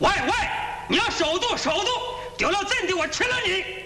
喂喂，你要守住守住，丢了阵地我吃了你！